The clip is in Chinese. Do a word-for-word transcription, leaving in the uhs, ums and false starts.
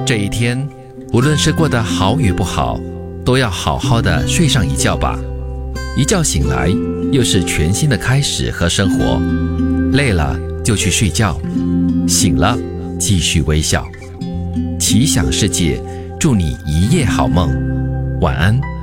这一天，无论是过得好与不好，都要好好的睡上一觉吧。一觉醒来，又是全新的开始和生活。累了就去睡觉，醒了继续微笑。奇想世界，祝你一夜好梦，晚安。